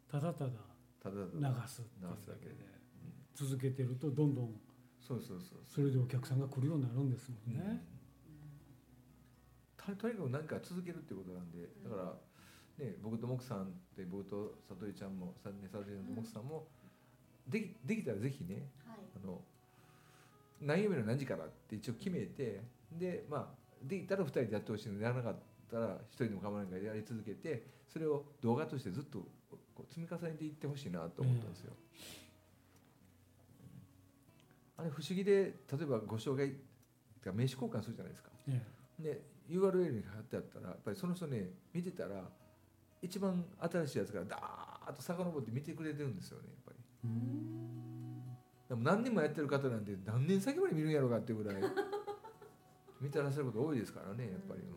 ただただただ流すっていうだけで続けてるとどんどんそうそれでお客さんが来るようになるんですもんね。 とにかく何か続けるってことなんで、だからね、僕と木さんって僕と里江ちゃんも里江ちゃんと木さんもできたらぜひね、何曜日の何時からって一応決めて、でまあできたら2人でやってほしいので、やらなかったら1人でも構わないからやり続けて、それを動画としてずっとこう積み重ねていってほしいなと思ったんですよ。あれ不思議で、例えばご紹介名刺交換するじゃないですか。で URL に貼ってあったらやっぱりその人ね見てたら一番新しいやつからダーッと遡って見てくれてるんですよね、やっぱり。でも何年もやってる方なんて何年先まで見るんやろうかっていうぐらい見てらっしゃること多いですからね、やっぱり。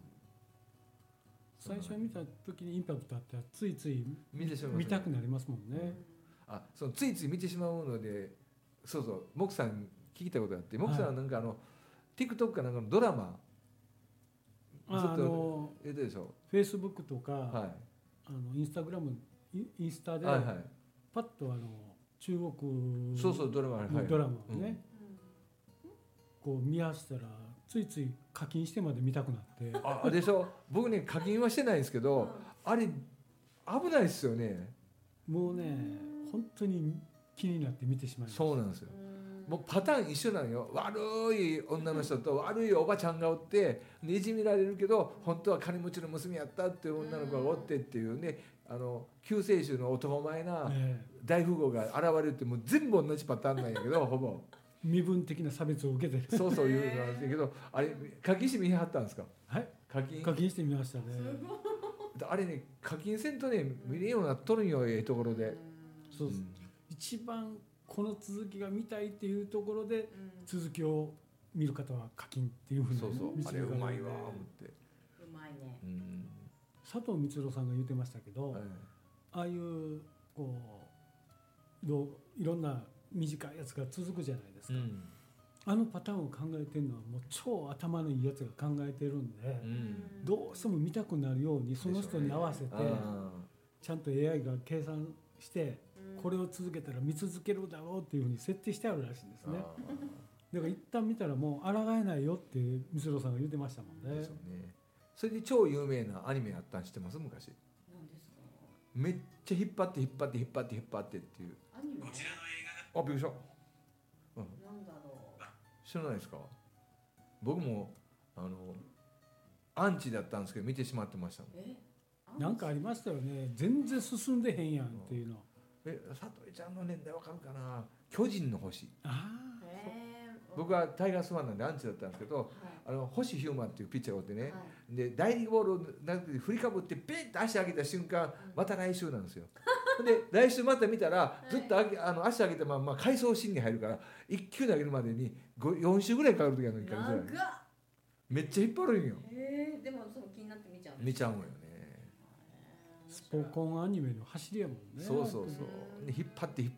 最初見た時にインパクトあってついつい見てしまいますね、 見たくなりますもんね。 そのついつい見てしまうので、そうそう、木さん聞きたいことがあって、木さんはなんかTikTok かなんかのドラマずっとやってるでしょ。 Facebook とか、インスタグラム、インスタでパッと中国そうドラマをね、こう見合わせたらついつい課金してまで見たくなって。 あでしょ。僕ね課金はしてないんですけど、あれ危ないですよね。 もうね本当に気になって見てしまいます。 そうなんですよ。もうパターン一緒なのよ。悪い女の人と悪いおばちゃんがおって、いじめられるけど本当は金持ちの娘やったっていう女の子がおってっていうね、救世主の男前な大富豪が現れるって、もう全部同じパターンなんやけどほぼ身分的な差別を受けてる。 そういうのなんですけど、あれ課金して見はったんですか。 はい、課金してみましたね。 あれね課金せんとね見れんようになっとるんよ、ええところで。 そう、一番この続きが見たいっていうところで、続きを見る方は課金っていうふうにあれうまいわ思って。 うまいね。 佐藤光郎さんが言ってましたけど、ああいうこういろんな短いやつが続くじゃないですか。あのパターンを考えてるのはもう超頭のいいやつが考えてるんで、どうしても見たくなるようにその人に合わせてちゃんと AI が計算してこれを続けたら見続けるだろうっていうふうに設定してあるらしいんですね。だから一旦見たらもう抗えないよって光郎さんが言ってましたもんね。 それで超有名なアニメあったん知ってます？昔。 何ですか？ めっちゃ引っ張ってっていう。 アニメ？ こちらの映画。 びっくりした。 なんだろう。 知らないですか？僕もアンチだったんですけど見てしまってましたもん。 なんかありましたよね。全然進んでへんやんっていうの。 佐藤ちゃんの年代わかるかな。巨人の星。僕はタイガースファンなんでアンチだったんですけど、星飛雄馬っていうピッチャーがおってね、で第2ボールを振りかぶってピッと足上げた瞬間、また来週なんですよ。で来週また見たらずっと足上げたまま回想シーンに入るから、1球投げるまでに4週ぐらいかかる時あるのに、めっちゃ引っ張るんよ。 でもその気になって見ちゃう。 見ちゃうんよね。 スポコンアニメの走りやもんね。 そう引っ張ってね。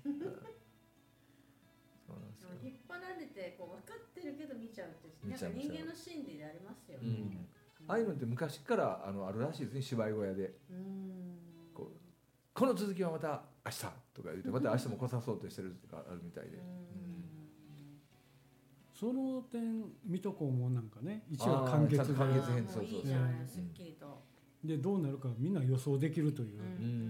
引っ張られてこう分かってるけど見ちゃうって、なんか人間の心理でありますよね。 ああいうのって昔からあるらしいですね、芝居小屋で。この続きはまた明日とか言ってまた明日も来さそうとしてるとかあるみたいで。 その点水戸黄門なんかね、一話完結編。 そういいじゃない、すっきりと。 でどうなるかみんな予想できるという。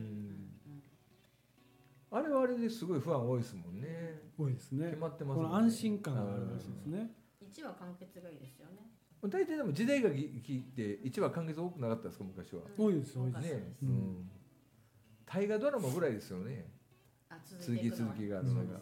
あれはあれですごい不安多いですもんね。 多いですね。 決まってますこの安心感があるらしいですね。 1話完結がいいですよね。 大体でも時代が聞いて1話完結多くなかったですか、昔は。 多いですね。 大河ドラマぐらいですよね。続きがあるのが。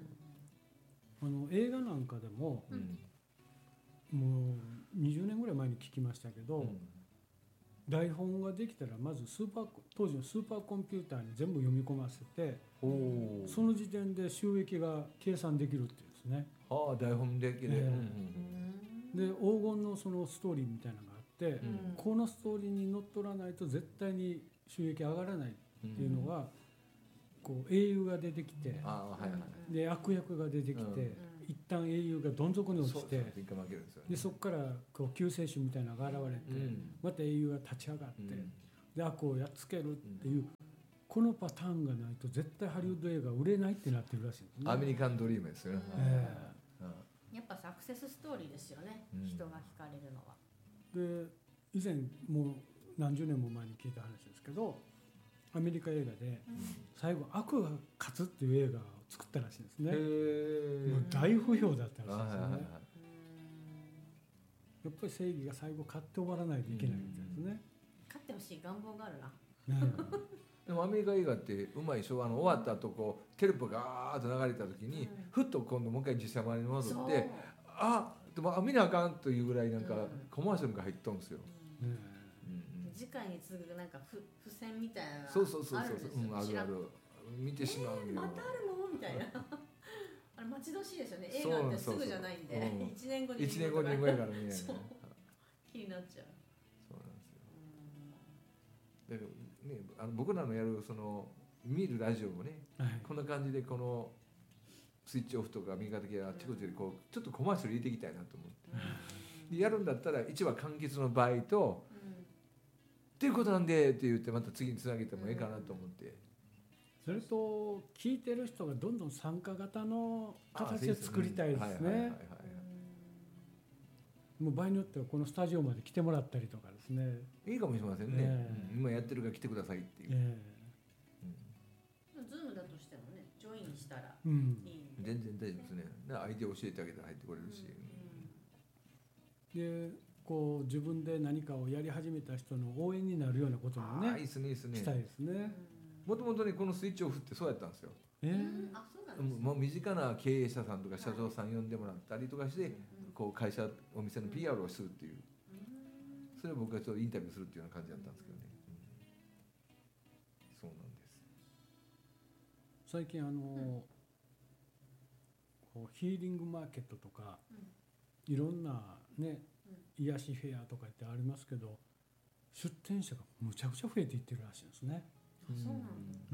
映画なんかでも、もう20年ぐらい前に聞きましたけど、台本ができたらまず当時のスーパーコンピューターに全部読み込ませて、その時点で収益が計算できるっていうんですね。 台本できる。 で黄金のそのストーリーみたいなのがあって、このストーリーにのっとらないと絶対に収益上がらないっていうのが、こう英雄が出てきて、で悪役が出てきて、一旦英雄がどん底に落ちて、でそこからこう救世主みたいなのが現れて、また英雄が立ち上がって、で悪をやっつけるっていうこのパターンがないと絶対ハリウッド映画売れないってなってるらしいんですね。 アメリカンドリームですよね。 やっぱサクセスストーリーですよね、人が惹かれるのは。 で以前もう何十年も前に聞いた話ですけど、アメリカ映画で最後悪が勝つっていう映画を作ったらしいんですね。もう大不評だったらしいですよね。やっぱり正義が最後勝って終わらないといけないみたいですね。 勝ってほしい願望があるな。 でもアメリカ映画ってうまいでしょ。終わった後こうテロップがガーッと流れた時に、ふっと今度もう一回実写版に戻って、でも見なあかんというぐらいなんかコマーシャルが入っとんですよ。 次回に次ぐなんか付箋みたいなのあるんですよ。ある見てしまうまたあるのみたいな。あれ待ち遠しいですよね。映画ってすぐじゃないんで、1年後に 1年後にやからね。 気になっちゃう。 そうなんですよ。だからね、僕らのやるその見るラジオもね、こんな感じでこのスイッチオフとか右側的なあちこちでこうちょっとコマーシャル入れていきたいなと思って、でやるんだったら1話完結の場合と、っていうことなんでって言ってまた次につなげてもいいかなと思って。 それと聞いてる人がどんどん参加型の形で作りたいですね。もう場合によってはこのスタジオまで来てもらったりとかですね。 いいかもしれませんね。今やってるから来てくださいっていう。 ズームだとしてもね、ジョインしたらいい。 全然大丈夫ですね。相手を教えてあげたら入ってこれるし。 でこう自分で何かをやり始めた人の応援になるようなこともね、したいですね。 もともとねこのスイッチオフってそうやったんですよ。もう身近な経営者さんとか社長さん呼んでもらったりとかして、こう会社お店の PR をするっていう、それを僕がちょっとインタビューするっていうような感じだったんですけどね。そうなんです。 最近こうヒーリングマーケットとか、いろんなね癒しフェアとかってありますけど、出店者がむちゃくちゃ増えていってるらしいですね。 そうなんだ。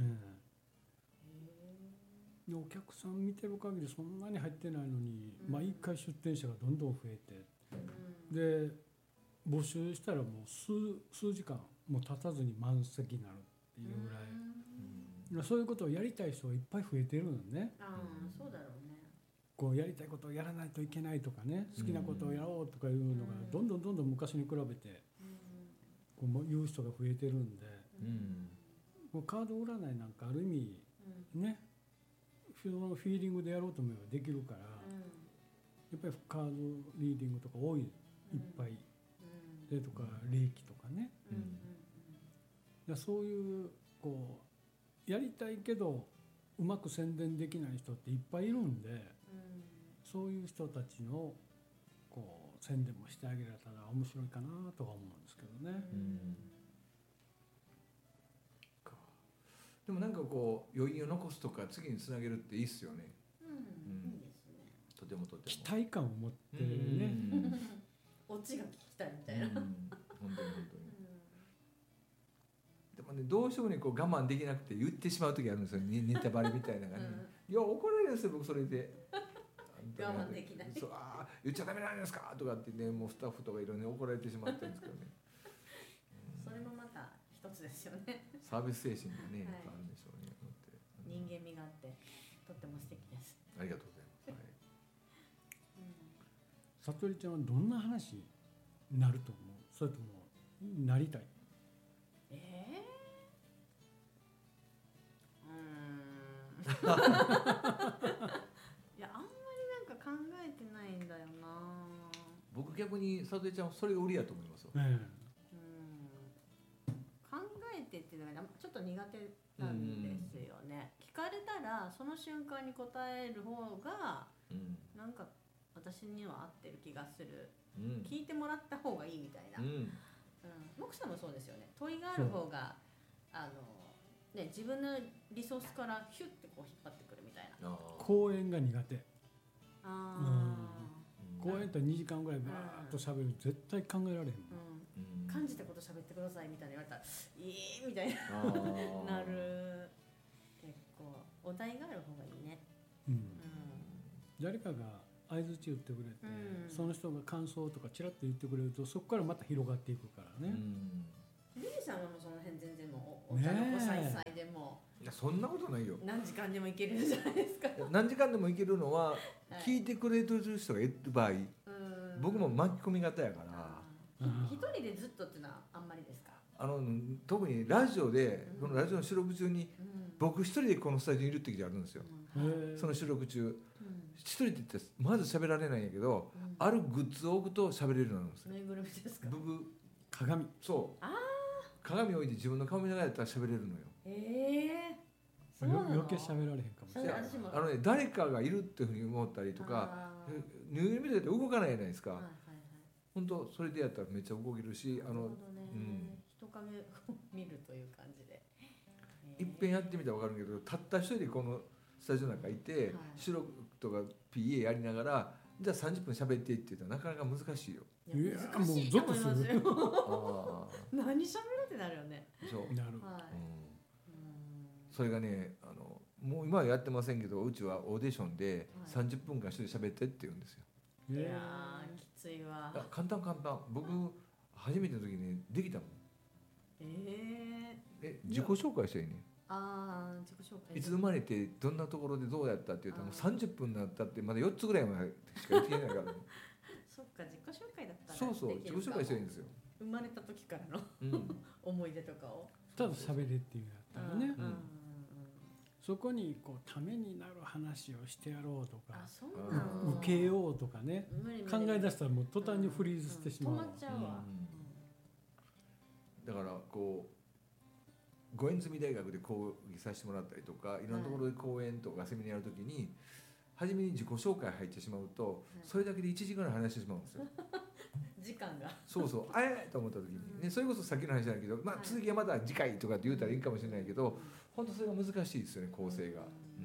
でお客さん見てる限りそんなに入ってないのに、毎回出店者がどんどん増えて、で募集したらもう数時間も経たずに満席になるっていうぐらい、そういうことをやりたい人がいっぱい増えてるのね。 そうだろうね。 こうやりたいことをやらないといけないとかね、好きなことをやろうとかいうのがどんどん昔に比べてこう言う人が増えてるんで、カード占いなんかある意味ね、フィーリングでやろうと思えばできるから、やっぱりカードリーディングとか多い、いっぱいでとか霊気とかね、そういうこうやりたいけどうまく宣伝できない人っていっぱいいるんで、そういう人たちのこう宣伝もしてあげられたら面白いかなとは思うんですけどね。 でもなんかこう余韻を残すとか次につなげるっていいっすよね。 いいですね。 とても期待感を持ってね。 オチが聞きたいみたいな。 本当に。でもね、どうしてもねこう我慢できなくて言ってしまう時あるんですよ。ネタバレみたいな感じ。いや怒られるんですよ僕それで。 我慢できない。 そう言っちゃダメなんですかとかってね、もうスタッフとかいろいろ怒られてしまったんですけどね。 それもまた一つですよね。 サービス精神がね、あるんでしょうね。 人間味があってとっても素敵です。 ありがとうございます。 さとりちゃんはどんな話になると思う？それともなりたい？ いやあんまりなんか考えてないんだよな。 僕逆にさとりちゃんはそれが売りやと思いますよ。 考えてっていうのがちょっと苦手なんですよね。聞かれたらその瞬間に答える方がなんか私には合ってる気がする。聞いてもらった方がいいみたいな。奥さんもそうですよね。問いがある方がね、自分のリソースからヒュッてこう引っ張ってくるみたいな。 講演が苦手。講演と2時間ぐらいバーッと喋る絶対考えられへん。 感じたこと喋ってくださいみたいな言われたらみたいななる。結構お題がある方がいいね。 誰かが相づち打ってくれて、その人が感想とかちらっと言ってくれるとそこからまた広がっていくからね。 リリーさんはもうその辺全然もうお茶の子さいさいでももいやそんなことないよ。 何時間でもいけるじゃないですか。 何時間でもいけるのは聞いてくれてる人がいる場合、僕も巻き込み型やから。 一人でずっとっていうのはあんまりですか？ 特にラジオで、このラジオの収録中に、僕一人でこのスタジオにいる時があるんですよ。その収録中、一人で言ってまず喋られないんやけど、あるグッズを置くと喋れるようになるんですよ。 ぬいぐるみですか？ 鏡。 そう。鏡置いて自分の顔見ながらやったら喋れるのよ。 そうなの？ 余計喋られへんかもしれない。 誰かがいるっていうふうに思ったりとか、ぬいぐるみだって動かないじゃないですか。本当それでやったらめっちゃ動けるし、 人影を見るという感じで。 いっぺんやってみたら分かるけど、たった一人でこのスタジオの中いて、収録とか PA やりながら、じゃあ30分喋ってって言ったらなかなか難しいよ。 いや難しいと思いますよ。何喋るってなるよね。 そうなる。それがね、もう今はやってませんけど、うちはオーディションで30分間一人で喋ってって言うんですよ。 いやきついわ。 簡単。僕初めての時にできたもん。自己紹介したらいいね。 自己紹介。 いつ生まれてどんなところでどうやったって言ったらもう30分になったってまだ4つぐらいまでしか言ってないから。 そっか、自己紹介だったら。 そう自己紹介したらいいんですよ。 生まれた時からの思い出とかを。 ただ喋れっていうやったらね。そこにこうためになる話をしてやろうとか、受けようとかね、考え出したらもう途端にフリーズしてしまう。 止まっちゃうわ。 だからこう五円積み大学で講義させてもらったりとか、いろんなところで講演とかセミナーやるときに初めに自己紹介入ってしまうと、それだけで1時間ぐらい話してしまうんですよ。 時間が。 そうと思った時にね、それこそさっきの話じゃないけど、続きはまた次回とかって言うたらいいかもしれないけど、本当それが難しいですよね、構成が。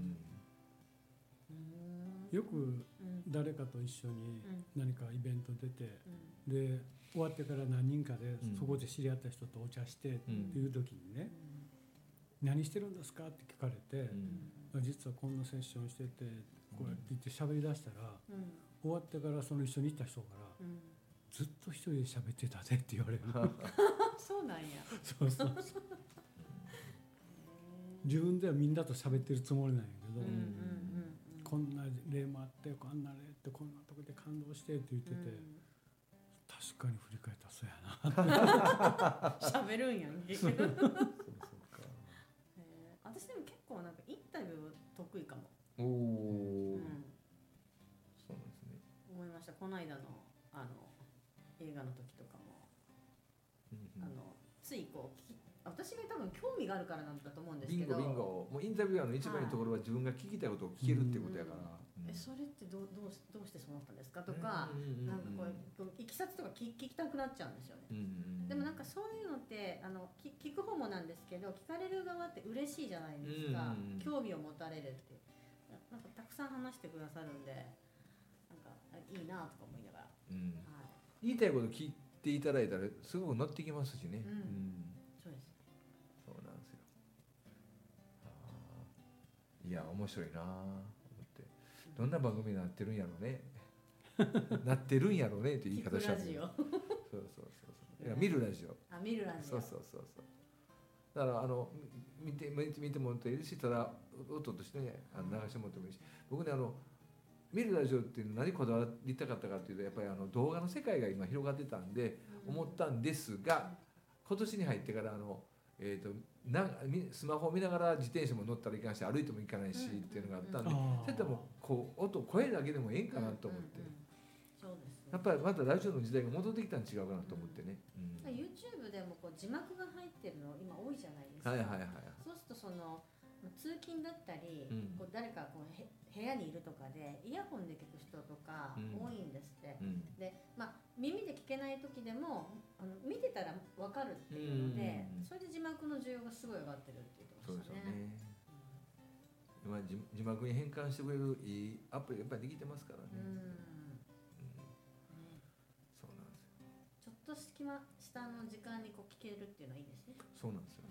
よく誰かと一緒に何かイベント出て、で終わってから何人かでそこで知り合った人とお茶してっていう時にね、何してるんですかって聞かれて、実はこんなセッションしててこうやって言って喋り出したら、終わってからその一緒に行った人からずっと一人で喋ってたねって言われる。 そうなんや。 そう自分ではみんなと喋ってるつもりなんやけど、こんな例もあってこんな例ってこんなとこで感動してって言ってて、確かに振り返ったらそうやな。 喋るんやん。私でも結構なんかインタビュー得意かも。 そうなんですね。 思いました。この間の映画の時とかも、ついこう私が多分興味があるからなんだと思うんですけど。 ビンゴ。もうインタビュアーの一番いいところは自分が聞きたいことを聞けるってことやから。 それってどうしてそうなったんですかとか、なんかこういきさつとか聞きたくなっちゃうんですよね。でもなんかそういうのって聞く方もなんですけど、聞かれる側って嬉しいじゃないですか。興味を持たれるって、なんかたくさん話してくださるんで、なんかいいなとか思いながら。 言いたいこと聞いていただいたらすごく乗ってきますしね。 そうです。 そうなんですよ。いや面白いな。どんな番組になってるんやろうね。なってるんやろうねって言い方したんですよ。そう。見るラジオ。 見るラジオ。 そう。だから見てもらっているし、ただ音としてね流してもらってもいいし、僕ね見るラジオっていうの何こだわりたかったかっていうと、やっぱり動画の世界が今広がってたんで思ったんですが、今年に入ってからスマホを見ながら自転車も乗ったらいかんし、歩いてもいかないしっていうのがあったんで、そういったもこう声だけでもええんかなと思って、やっぱりまたラジオの時代が戻ってきたん違うかなと思ってね。 YouTube でもこう字幕が入ってるの今多いじゃないですか。そうするとその通勤だったり、こう誰かこう部屋にいるとかでイヤホンで聞く人とか多いんですって。で、耳で聞けない時でも見てたら分かるっていうので、それで字幕の需要がすごい上がってるって言ってましたね。 今字幕に変換してくれるいいアプリやっぱりできてますからね。そうなんですよ。 ちょっとした時間にこう聞けるっていうのはいいですね。 そうなんですよ。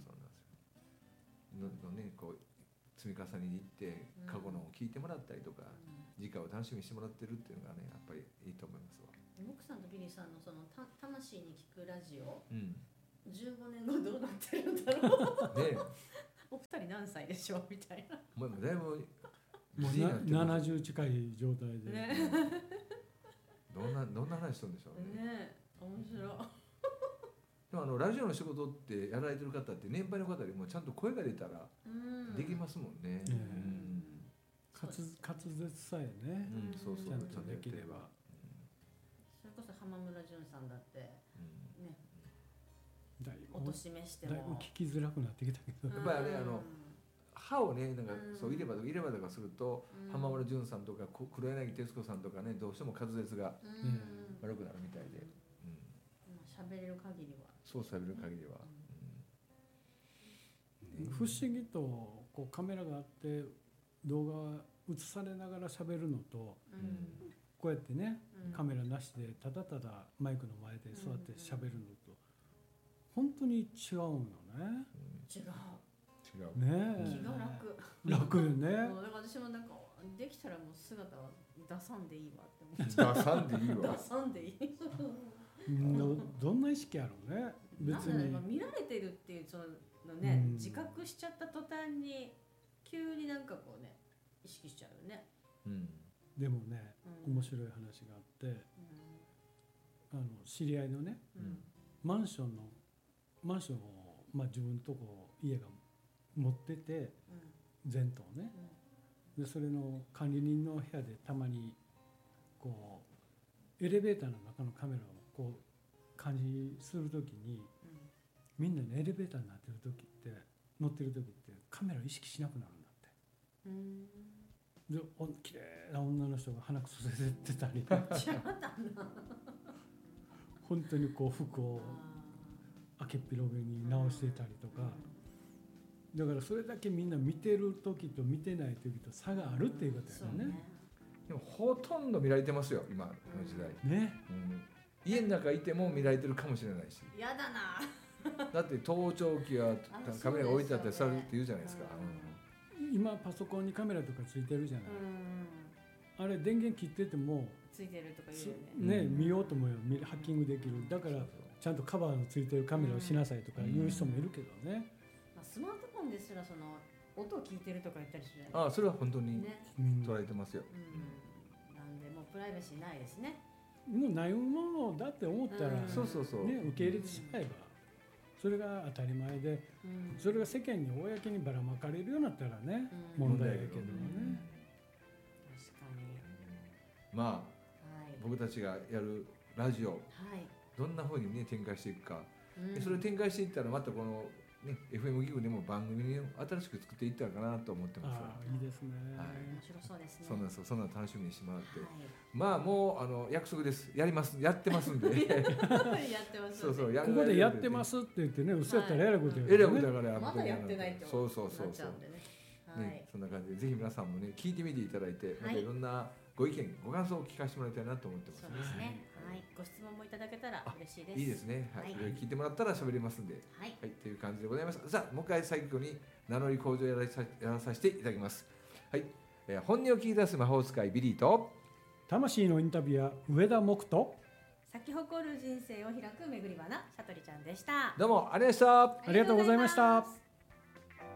こう積み重ねにいって過去のを聞いてもらったりとか、次回を楽しみにしてもらってるっていうのがね、やっぱりいいと思いますわ。 モクさんとビリーさんのその魂に聞くラジオ、15年後どうなってるんだろう。ね、 お二人何歳でしょうみたいな。 もうだいぶもう70近い状態で、ね、 どんな話しとるんでしょうね。 ね、面白い。 でもラジオの仕事ってやられてる方って年配の方でもちゃんと声が出たらできますもんね。 滑舌さえね、 そうちゃんとできれば。 それこそ浜村淳さんだってね、お年めしてもだいぶ聞きづらくなってきたけど、 やっぱりね歯をねなんかそう入れ歯とかすると浜村淳さんとか黒柳徹子さんとかねどうしても滑舌が悪くなるみたいで。 喋れる限りは。 そう喋る限りは。 不思議とこうカメラがあって動画が映されながら喋るのと、こうやってね、カメラなしでただただマイクの前で座って喋るのと本当に違うよね。 違うね、 気が楽よね。 だから私もなんかできたらもう姿は出さんでいいわって思って。 出さんでいいわ。 出さんでいい。 どんな意識あるね。 別に見られてるっていうそのね、自覚しちゃった途端に急になんかこうね意識しちゃうよね。 でもね、面白い話があって、知り合いのね、マンションを自分とこ家が持ってて、全棟ね、でそれの管理人の部屋でたまにこうエレベーターの中のカメラをこう監視するときに、みんなねエレベーターになってる時って乗ってる時ってカメラを意識しなくなるんだって。で綺麗な女の人が鼻くそ出てたり本当にこう服を開けっぴろげに直してたりとか、だからそれだけみんな見てる時と見てない時と差があるっていうことだよね。 でもほとんど見られてますよ今の時代ね。 家の中いても見られてるかもしれないし。 やだな。 だって盗聴器はカメラが置いてあったりされるって言うじゃないですか。 今パソコンにカメラとかついてるじゃない。あれ電源切っててもついてるとか言うよね。 見ようと思えばハッキングできる。だからちゃんとカバーのついてるカメラをしなさいとか言う人もいるけどね。 スマートフォンですらその音を聞いてるとか言ったりするじゃない。それは本当に捉えてますよ。 なんでもうプライバシーないですね。 もうないものだって思ったらね受け入れてしまえばそれが当たり前で、それが世間に公にばらまかれるようになったらね、問題だけどね。 確かに。 まあ僕たちがやるラジオどんな風にね展開していくか、それを展開していったらまたこのね FM ギグでも番組を新しく作っていったらかなと思ってます。 いいですね。 面白そうですね。 そうなんですよ。そんな楽しみにしてもらって、まあもう約束です。やってますんで。やってます。 そうここでやってますって言ってね、嘘やったらえらいことやる。えらいことだからまだやってないってそう。ね、そんな感じでぜひ皆さんもね聞いてみていただいて、またいろんなご意見ご感想を聞かせてもらいたいなと思ってます。 そうですね。ご質問もいただけたら嬉しいです。 いいですね。それを聞いてもらったら喋れますんで、という感じでございます。さあもう一回最後に名乗り向上をやらさせていただきます。はい、本音を聞き出す魔法使いビリーと魂のインタビュアー上田木と咲き誇る人生を開く巡り花シャトリちゃんでした。 どうもありがとうございました。 ありがとうございました。